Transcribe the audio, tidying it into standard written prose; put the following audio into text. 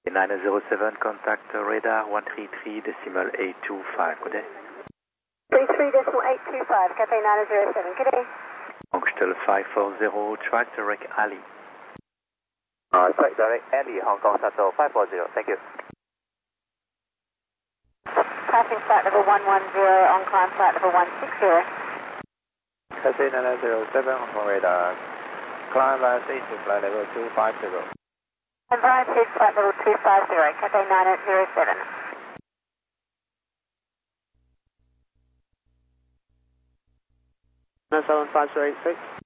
907, contact radar 133.825, good day. 33.825, Cathay 907, good day. Hongstel 540, track direct Ali. Track direct Ali, Hong Kong Shuttle 540, thank you. Passing flight level 110, on climb flight level 160. Cathay 907, Hong Kong radar, climb via station flight level 250. Advise head flight level 250, Cathay 907. 97586.